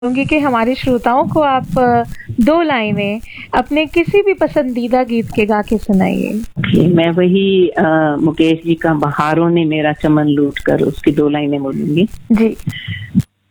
चाहूंगी कि हमारे श्रोताओं को आप दो लाइनें अपने किसी भी पसंदीदा गीत के गा के सुनाइए। मैं वही मुकेश जी का बहारों ने मेरा चमन लूट कर, उसकी दो लाइनें बोलूंगी। जी।